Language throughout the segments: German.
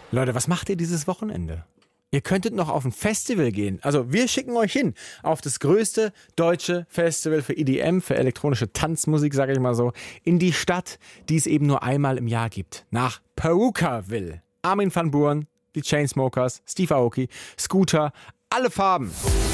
Leute, was macht ihr dieses Wochenende? Ihr könntet noch auf ein Festival gehen. Also wir schicken euch hin auf das größte deutsche Festival für EDM, für elektronische Tanzmusik, sage ich mal so, in die Stadt, die es eben nur einmal im Jahr gibt. Nach Purukaville. Armin van Buuren, die Chainsmokers, Steve Aoki, Scooter, alle Farben.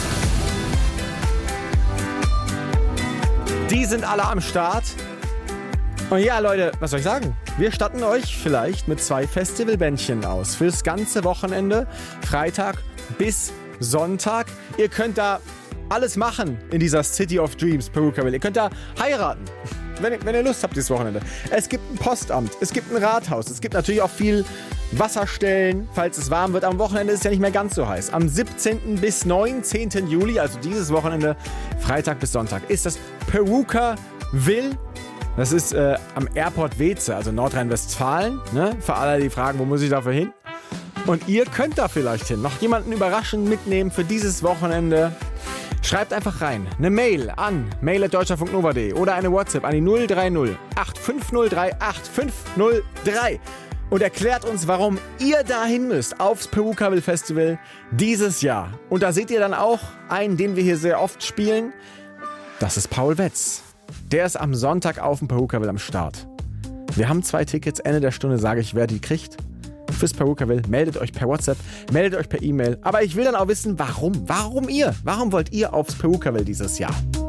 Die sind alle am Start. Und ja, Leute, was soll ich sagen? Wir statten euch vielleicht mit 2 Festivalbändchen aus. Fürs ganze Wochenende, Freitag bis Sonntag. Ihr könnt da alles machen in dieser City of Dreams, Purukaville. Ihr könnt da heiraten, wenn ihr Lust habt dieses Wochenende. Es gibt ein Postamt, es gibt ein Rathaus, es gibt natürlich auch viel Wasserstellen, falls es warm wird. Am Wochenende ist es ja nicht mehr ganz so heiß. Am 17. bis 19. Juli, also dieses Wochenende, Freitag bis Sonntag, ist das Purukaville. Das ist am Airport Weeze, also Nordrhein-Westfalen. Ne? Für alle, die fragen, wo muss ich dafür hin? Und ihr könnt da vielleicht hin. Noch jemanden überraschend mitnehmen für dieses Wochenende. Schreibt einfach rein. Eine Mail an mail@deutschlandfunknova.de oder eine WhatsApp an die 030 8503 8503 und erklärt uns, warum ihr dahin müsst aufs Purukaville Festival dieses Jahr. Und da seht ihr dann auch einen, den wir hier sehr oft spielen. Das ist Paul Wetz. Der ist am Sonntag auf dem Purukaville am Start. Wir haben 2 Tickets. Ende der Stunde sage ich, wer die kriegt. Fürs Purukaville. Meldet euch per WhatsApp, meldet euch per E-Mail. Aber ich will dann auch wissen, warum? Warum ihr? Warum wollt ihr aufs Purukaville dieses Jahr?